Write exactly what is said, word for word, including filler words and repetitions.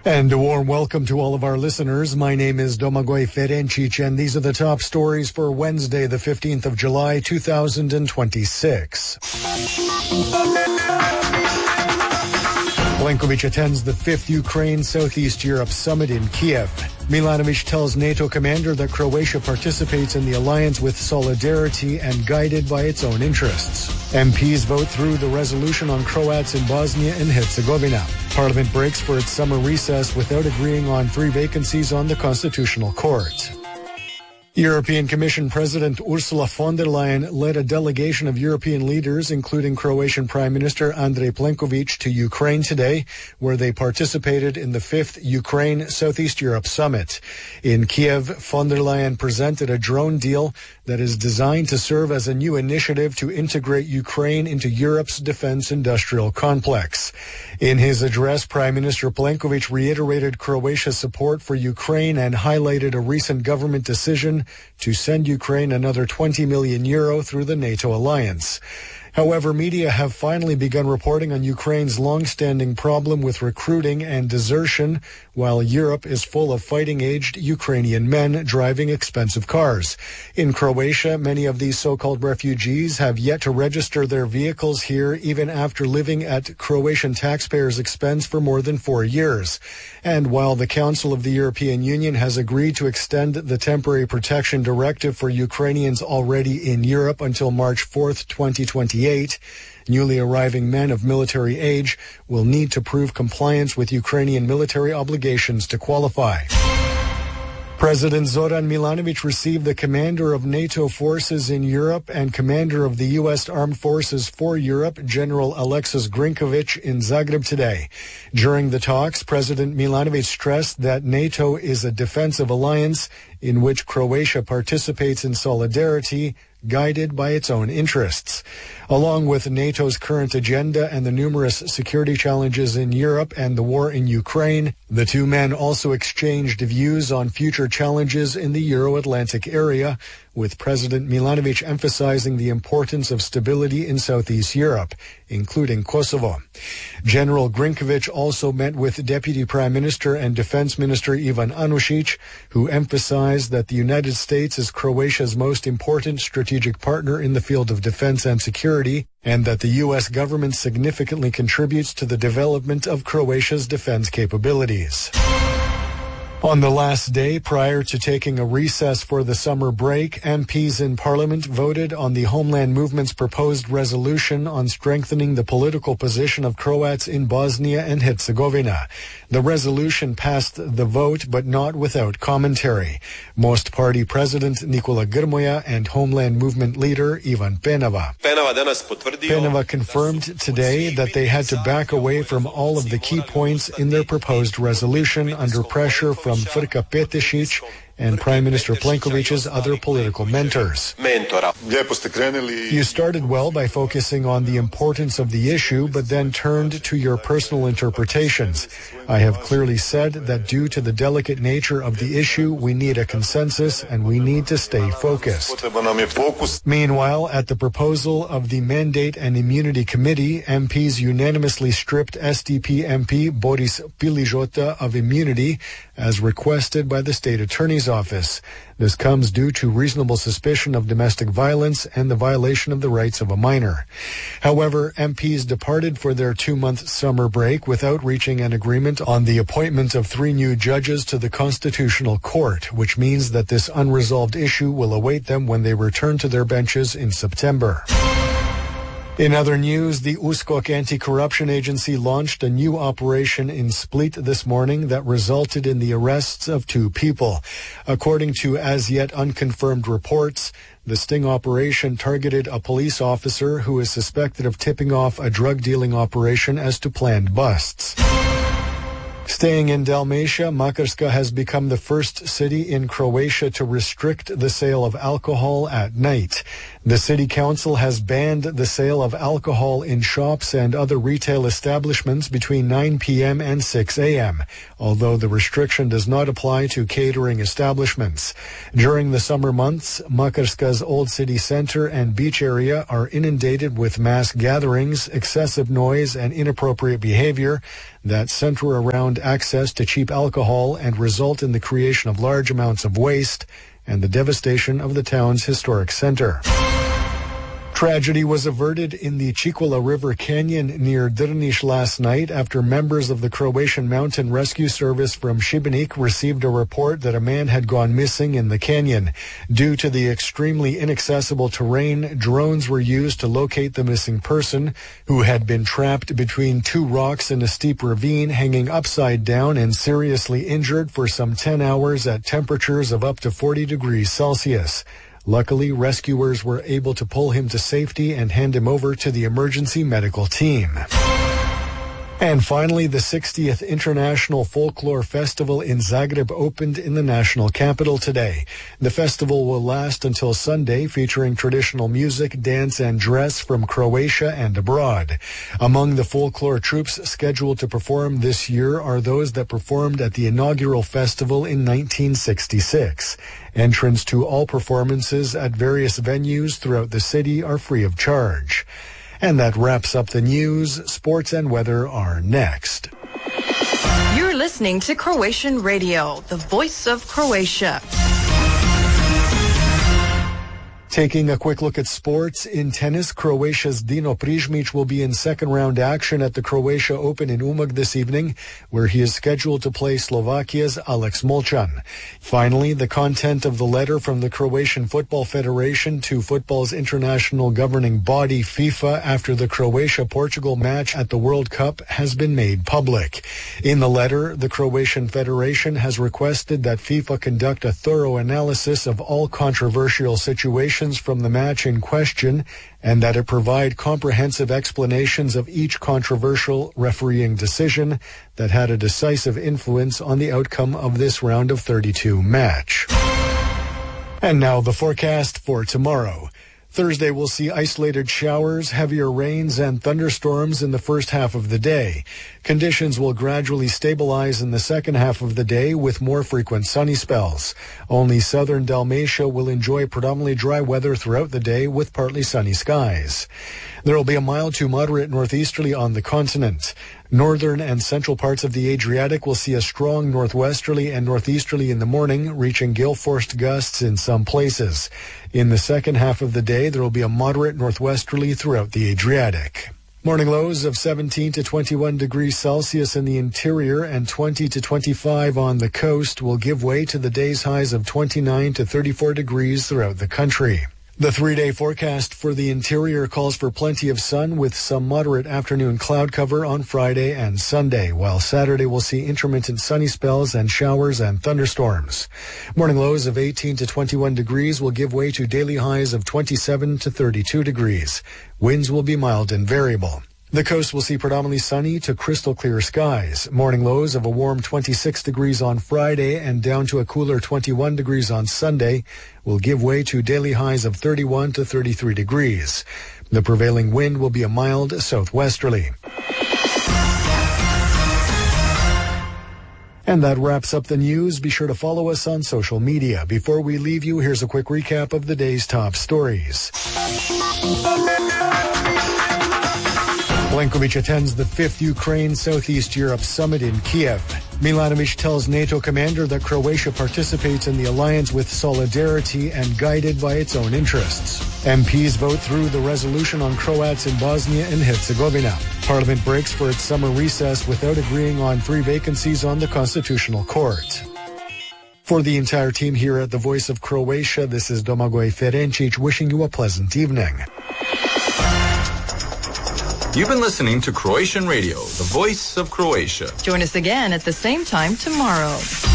And a warm welcome to all of our listeners. My name is Domagoj Ferencic, and these are the top stories for Wednesday, the fifteenth of July, two thousand twenty-six. Plenković attends the fifth Ukraine Southeast Europe Summit in Kiev. Milanovic tells NATO commander that Croatia participates in the alliance with solidarity and guided by its own interests. M Ps vote through the resolution on Croats in Bosnia and Herzegovina. Parliament breaks for its summer recess without agreeing on three vacancies on the Constitutional Court. European Commission President Ursula von der Leyen led a delegation of European leaders, including Croatian Prime Minister Andrej Plenković, to Ukraine today, where they participated in the fifth Ukraine Southeast Europe Summit. In Kiev, von der Leyen presented a drone deal that is designed to serve as a new initiative to integrate Ukraine into Europe's defense industrial complex. In his address, Prime Minister Plenković reiterated Croatia's support for Ukraine and highlighted a recent government decision to send Ukraine another twenty million euro through the NATO alliance. However, media have finally begun reporting on Ukraine's long-standing problem with recruiting and desertion, while Europe is full of fighting-aged Ukrainian men driving expensive cars. In Croatia, many of these so-called refugees have yet to register their vehicles here, even after living at Croatian taxpayers' expense for more than four years. And while the Council of the European Union has agreed to extend the temporary protection directive for Ukrainians already in Europe until March fourth, twenty twenty-eight, newly arriving men of military age will need to prove compliance with Ukrainian military obligations to qualify. President Zoran Milanovic received the commander of NATO forces in Europe and commander of the U S Armed Forces for Europe, General Alexis Grinkovic, in Zagreb today. During the talks, President Milanovic stressed that NATO is a defensive alliance in which Croatia participates in solidarity, guided by its own interests. Along with NATO's current agenda and the numerous security challenges in Europe and the war in Ukraine, the two men also exchanged views on future challenges in the Euro-Atlantic area, with President Milanovic emphasizing the importance of stability in Southeast Europe, including Kosovo. General Grinkovic also met with Deputy Prime Minister and Defense Minister Ivan Anušić, who emphasized that the United States is Croatia's most important strategic partner in the field of defense and security, and that the U S government significantly contributes to the development of Croatia's defense capabilities. On the last day prior to taking a recess for the summer break, M Ps in Parliament voted on the Homeland Movement's proposed resolution on strengthening the political position of Croats in Bosnia and Herzegovina. The resolution passed the vote, but not without commentary. Most Party President Nikola Grmoja and Homeland Movement leader Ivan Penava. Penava confirmed today that they had to back away from all of the key points in their proposed resolution under pressure from Frka Petešić and Prime Minister Plenkovic's other political mentors. You started well by focusing on the importance of the issue, but then turned to your personal interpretations. I have clearly said that due to the delicate nature of the issue, we need a consensus and we need to stay focused. Meanwhile, at the proposal of the Mandate and Immunity Committee, M Ps unanimously stripped S D P M P Boris Piližota of immunity, as requested by the State Attorney's Office. This comes due to reasonable suspicion of domestic violence and the violation of the rights of a minor. However, M Ps departed for their two-month summer break without reaching an agreement on the appointment of three new judges to the Constitutional Court, which means that this unresolved issue will await them when they return to their benches in September. In other news, the USKOK anti-corruption agency launched a new operation in Split this morning that resulted in the arrests of two people. According to as yet unconfirmed reports, the sting operation targeted a police officer who is suspected of tipping off a drug-dealing operation as to planned busts. Staying in Dalmatia, Makarska has become the first city in Croatia to restrict the sale of alcohol at night. The city council has banned the sale of alcohol in shops and other retail establishments between nine p.m. and six a.m., although the restriction does not apply to catering establishments. During the summer months, Makarska's old city center and beach area are inundated with mass gatherings, excessive noise, and inappropriate behavior. that center around access to cheap alcohol and result in the creation of large amounts of waste and the devastation of the town's historic center. Tragedy was averted in the Chicula River Canyon near Drniš last night after members of the Croatian Mountain Rescue Service from Šibenik received a report that a man had gone missing in the canyon. Due to the extremely inaccessible terrain, drones were used to locate the missing person, who had been trapped between two rocks in a steep ravine, hanging upside down and seriously injured for some ten hours at temperatures of up to forty degrees Celsius. Luckily, rescuers were able to pull him to safety and hand him over to the emergency medical team. And finally, the sixtieth International Folklore Festival in Zagreb opened in the national capital today. The festival will last until Sunday, featuring traditional music, dance, and dress from Croatia and abroad. Among the folklore troupes scheduled to perform this year are those that performed at the inaugural festival in nineteen sixty-six. Entrance to all performances at various venues throughout the city are free of charge. And that wraps up the news. Sports and weather are next. You're listening to Croatian Radio, the voice of Croatia. Taking a quick look at sports, in tennis, Croatia's Dino Prižmić will be in second-round action at the Croatia Open in Umag this evening, where he is scheduled to play Slovakia's Alex Molchan. Finally, the content of the letter from the Croatian Football Federation to football's international governing body, FIFA, after the Croatia-Portugal match at the World Cup has been made public. In the letter, the Croatian Federation has requested that FIFA conduct a thorough analysis of all controversial situations from the match in question, and that it provide comprehensive explanations of each controversial refereeing decision that had a decisive influence on the outcome of this round of thirty-two match. And now the forecast for tomorrow. Thursday will see isolated showers, heavier rains, and thunderstorms in the first half of the day. Conditions will gradually stabilize in the second half of the day with more frequent sunny spells. Only southern Dalmatia will enjoy predominantly dry weather throughout the day with partly sunny skies. There will be a mild to moderate northeasterly on the continent. Northern and central parts of the Adriatic will see a strong northwesterly and northeasterly in the morning, reaching gale-force gusts in some places. In the second half of the day, there will be a moderate northwesterly throughout the Adriatic. Morning lows of seventeen to twenty-one degrees Celsius in the interior and twenty to twenty-five on the coast will give way to the day's highs of twenty-nine to thirty-four degrees throughout the country. The three-day forecast for the interior calls for plenty of sun with some moderate afternoon cloud cover on Friday and Sunday, while Saturday will see intermittent sunny spells and showers and thunderstorms. Morning lows of eighteen to twenty-one degrees will give way to daily highs of twenty-seven to thirty-two degrees. Winds will be mild and variable. The coast will see predominantly sunny to crystal clear skies. Morning lows of a warm twenty-six degrees on Friday and down to a cooler twenty-one degrees on Sunday will give way to daily highs of thirty-one to thirty-three degrees. The prevailing wind will be a mild southwesterly. And that wraps up the news. Be sure to follow us on social media. Before we leave you, here's a quick recap of the day's top stories. Plenković attends the fifth Ukraine Southeast Europe Summit in Kiev. Milanović tells NATO commander that Croatia participates in the alliance with solidarity and guided by its own interests. M Ps vote through the resolution on Croats in Bosnia and Herzegovina. Parliament breaks for its summer recess without agreeing on three vacancies on the Constitutional Court. For the entire team here at the Voice of Croatia, this is Domagoj Ferencic wishing you a pleasant evening. You've been listening to Croatian Radio, the voice of Croatia. Join us again at the same time tomorrow.